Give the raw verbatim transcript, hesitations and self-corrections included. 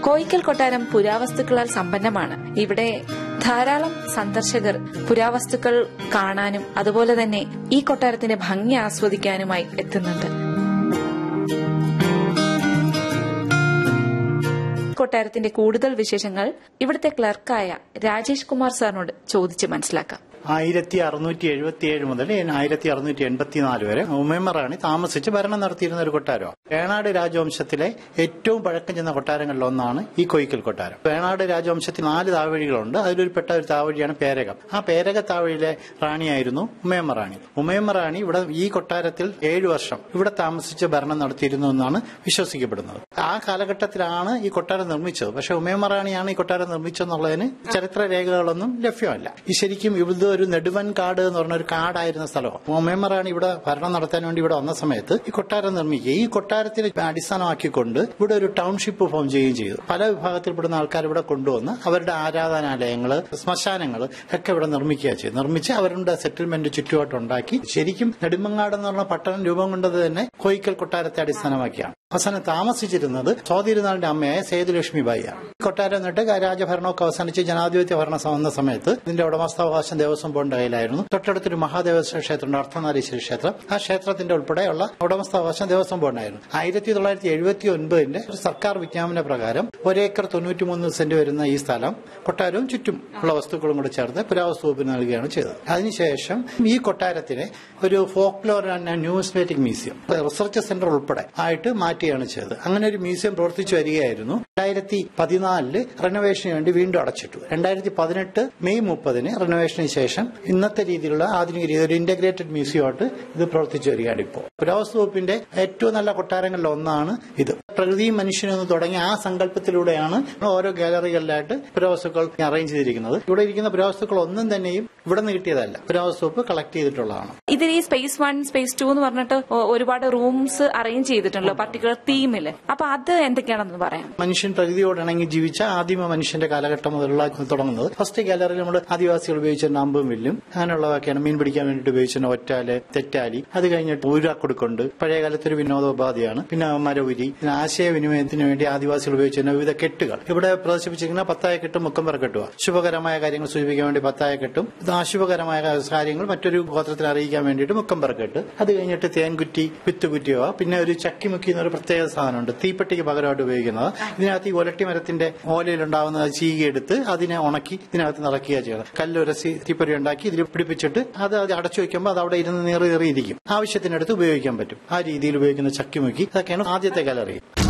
കോയിക്കൽ കൊട്ടാരം പുരാവസ്തുക്കളാൽ സമ്പന്നമാണ്. ഇവിടെ ധാരാളം സന്ദർശകർ പുരാവസ്തുക്കൾ കാണാനും അതുപോലെ തന്നെ ഈ കൊട്ടാരത്തിന്റെ ഭംഗി ആസ്വദിക്കാനുമായി എത്തുന്നുണ്ട്. കൊട്ടാരത്തിന്റെ കൂടുതൽ വിശേഷങ്ങൾ ഇവിടുത്തെ ക്ലർക്കായ രാജേഷ് കുമാർ സാറിനോട് ചോദിച്ച് മനസ്സിലാക്കാം. ആയിരത്തി അറുന്നൂറ്റി എഴുപത്തി ഏഴ് മുതൽ ആയിരത്തി അറുന്നൂറ്റി എൺപത്തിനാല് വരെ ഉമയമ്മ റാണി താമസിച്ച് ഭരണം നടത്തിയിരുന്ന ഒരു കൊട്ടാരം. വേണാട് രാജവംശത്തിലെ ഏറ്റവും പഴക്കം ചെന്ന കൊട്ടാരങ്ങളിൽ ഒന്നാണ് ഈ കോയിക്കൽ കൊട്ടാരം. വേണാട് രാജവംശത്തിൽ നാല് താവഴികളുണ്ട്. അതിലൊരു പെട്ട ഒരു താവഴിയാണ് പേരകം. ആ പേരക താവഴിയിലെ റാണിയായിരുന്നു ഉമയമ്മ റാണി. ഉമയമ്മ റാണി ഇവിടെ ഈ കൊട്ടാരത്തിൽ ഏഴു വർഷം ഇവിടെ താമസിച്ച് ഭരണം നടത്തിയിരുന്നു എന്നാണ് വിശ്വസിക്കപ്പെടുന്നത്. ആ കാലഘട്ടത്തിലാണ് ഈ കൊട്ടാരം നിർമ്മിച്ചത്. പക്ഷെ ഉമയമ്മ റാണിയാണ് ഈ കൊട്ടാരം നിർമ്മിച്ചെന്നുള്ളതിന് ചരിത്ര രേഖകളൊന്നും ലഭ്യമല്ല. ഈ ശരിക്കും ഇവിടെ ഒരു നെടുവൻ കാട് എന്ന് പറഞ്ഞ ഒരു കാടായിരുന്ന സ്ഥലമാണ്. ഉമയമ്മ റാണി ഇവിടെ ഭരണം നടത്താൻ വേണ്ടി ഇവിടെ വന്ന സമയത്ത് ഈ കൊട്ടാരം നിർമ്മിക്കുക, ഈ കൊട്ടാരത്തിനെ അടിസ്ഥാനമാക്കിക്കൊണ്ട് ഇവിടെ ഒരു ടൗൺഷിപ്പ് ഫോം ചെയ്യുകയും ചെയ്തു. പല വിഭാഗത്തിൽപ്പെടുന്ന ആൾക്കാർ ഇവിടെ കൊണ്ടുവന്ന് അവരുടെ ആരാധനാലയങ്ങള്, ശ്മശാനങ്ങൾ ഒക്കെ ഇവിടെ നിർമ്മിക്കുക ചെയ്തു. നിർമ്മിച്ച് അവരുടെ സെറ്റിൽമെന്റ് ചുറ്റുപാട്ടുണ്ടാക്കി. ശരിക്കും നെടുമങ്ങാട് എന്ന് പറഞ്ഞ പട്ടണം രൂപം കൊണ്ടത് തന്നെ കോയിക്കൽ കൊട്ടാരത്തെ അടിസ്ഥാനമാക്കിയാണ്. അവസാനം താമസിച്ചിരുന്നത് സ്വാതിരുന്നാളിന്റെ അമ്മയായ സേതുലക്ഷ്മി ബായിയാണ്. കൊട്ടാരം എന്നിട്ട് രാജഭരണമൊക്കെ അവസാനിച്ച് ജനാധിപത്യ ഭരണം വന്ന സമയത്ത് ഇതിന്റെ ഉടമസ്ഥാവകാശം ദേവസ്വം ബോർഡിന്റെ കയ്യിലായിരുന്നു. തൊട്ടടുത്തൊരു മഹാദേവസ്വ ക്ഷേത്രമുണ്ട്, അർത്ഥനാരീശ്വര ക്ഷേത്രം. ആ ക്ഷേത്രത്തിന്റെ ഉൾപ്പെടെയുള്ള ഉടമസ്ഥാവകാശം ദേവസ്വം ബോർഡിനായിരുന്നു. ആയിരത്തി തൊള്ളായിരത്തി എഴുപത്തി ഒൻപതിന്റെ ഒരു സർക്കാർ വിജ്ഞാപന പ്രകാരം ഒരേക്കർ തൊണ്ണൂറ്റിമൂന്ന് സെന്റ് വരുന്ന ഈ സ്ഥലം കൊട്ടാരവും ചുറ്റും ഉള്ള വസ്തുക്കളും കൂടെ ചേർത്ത് പുരാവസ്തു വകുപ്പിന് നൽകുകയാണ് ചെയ്തത്. അതിനുശേഷം ഈ കൊട്ടാരത്തിനെ ഒരു folklore and numismatic museum, research centre ഉൾപ്പെടെ ആയിട്ട് മാറ്റുകയാണ് ചെയ്തത്. അങ്ങനെ ഒരു മ്യൂസിയം പ്രവർത്തിച്ചു വരികയായിരുന്നു. രണ്ടായിരത്തി പതിനാലില് റെനോവേഷന് വേണ്ടി വീണ്ടും അടച്ചിട്ടു. രണ്ടായിരത്തി പതിനെട്ട് മെയ് മുപ്പതിന് റെനോവേഷന് ശേഷം ഇന്നത്തെ രീതിയിലുള്ള ആധുനിക രീതി ഒരു ഇന്റഗ്രേറ്റഡ് മ്യൂസിയമായിട്ട് ഇത് പ്രവർത്തിച്ചു വരികയാണ്. ഇപ്പോൾ പുരാവസ്തു വകുപ്പിന്റെ ഏറ്റവും നല്ല കൊട്ടാരങ്ങളിൽ ഒന്നാണ് ഇത്. പ്രകൃതിയും മനുഷ്യനെന്ന് തുടങ്ങിയ ആ സങ്കല്പത്തിലൂടെയാണ് ഓരോ ഗാലറികളിലായിട്ട് പുരാവസ്തുക്കൾ അറേഞ്ച് ചെയ്തിരിക്കുന്നത്. ഇവിടെ ഇരിക്കുന്ന പുരാവസ്തുക്കൾ ഒന്നും തന്നെയും ഇവിടെ നിന്ന് കിട്ടിയതല്ല, പുരാവസ്തു വകുപ്പ് കളക്ട് ചെയ്തിട്ടുള്ളതാണ്. ഇതിൽ ഈ സ്പേസ് വൺ സ്പേസ് ടു എന്ന് പറഞ്ഞിട്ട് ഒരുപാട് റൂംസ് അറേഞ്ച് ചെയ്തിട്ടുണ്ടല്ലോ പർട്ടിക്കുലർ തീമില്. അപ്പൊ അത് എന്തൊക്കെയാണെന്ന് പറയാം. മനുഷ്യൻ പ്രകൃതിയോട് ഇണങ്ങി ജീവിച്ച ആദിമ മനുഷ്യന്റെ കാലഘട്ടം മുതലുള്ള തുടങ്ങുന്നത്. ഫസ്റ്റ് ഗാലറിയിൽ നമ്മൾ ആദിവാസികൾ ഉപയോഗിച്ചിരുന്ന അമ്പും വില്ലും അങ്ങനെയുള്ളതൊക്കെയാണ്. മീൻ പിടിക്കാൻ വേണ്ടിയിട്ട് ഉപയോഗിച്ചിരുന്ന ഒറ്റാല്, തെറ്റാലി. അത് കഴിഞ്ഞിട്ട് ഊരാക്കൊടുക്കുണ്ട്, പഴയകാലത്തൊരു വിനോദോപാധിയാണ്. പിന്നെ മരവുരി, ആശയവിനിമയത്തിന് വേണ്ടി ആദിവാസികൾ ഉപയോഗിച്ചിരുന്ന വിവിധ കെട്ടുകൾ. ഇവിടെ പ്രദർശിപ്പിച്ചിരിക്കുന്ന പത്തായ കെട്ടും മുക്കമ്പറ കെട്ടുക. ശുഭകരമായ കാര്യങ്ങൾ സൂചിപ്പിക്കാൻ വേണ്ടി പത്തായ കെട്ടും, അശുഭകരമായ കാര്യങ്ങൾ മറ്റൊരു ഗോത്രത്തിൽ അറിയിക്കാൻ വേണ്ടിയിട്ട് മുക്കമ്പറ കെട്ട്. അത് കഴിഞ്ഞിട്ട് തേൻകുറ്റി, വിത്തുകുറ്റിയോ, പിന്നെ ഒരു ചക്കിമുക്കി എന്നൊരു പ്രത്യേക സാധനമുണ്ട്, തീപ്പെട്ടിക്ക് പകരമായിട്ട് ഉപയോഗിക്കുന്നത്. ഇതിനകത്ത് ഈ ഒലട്ടി മരത്തിന്റെ ഓലയിലുണ്ടാവുന്ന ചീകിയെടുത്ത് അതിനെ ഉണക്കി ഇതിനകത്ത് നിറയ്ക്കുക ചെയ്യുന്നത്. കല്ലുരസി തീപ്പൊരി ഉണ്ടാക്കി ഇതിൽ പിടിപ്പിച്ചിട്ട് അത് അത് അടച്ചു വെക്കുമ്പോൾ അത് അവിടെ ഇരുന്ന് നീറി നീറിയിരിക്കും. ആവശ്യത്തിനടുത്ത് ഉപയോഗിക്കാൻ പറ്റും. ആ രീതിയിൽ ഉപയോഗിക്കുന്ന ചക്കിമുക്കി. അതൊക്കെയാണ് ആദ്യത്തെ ഗാലറി.